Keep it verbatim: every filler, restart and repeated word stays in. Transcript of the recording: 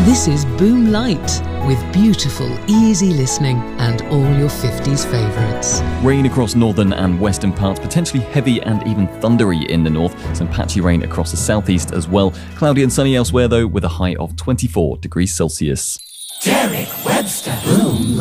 This is Boom Light, with beautiful, easy listening and all your fifties favourites. Rain across northern and western parts, potentially heavy and even thundery in the north. Some patchy rain across the southeast as well. Cloudy and sunny elsewhere though, with a high of twenty-four degrees Celsius. Derek Webster. Boom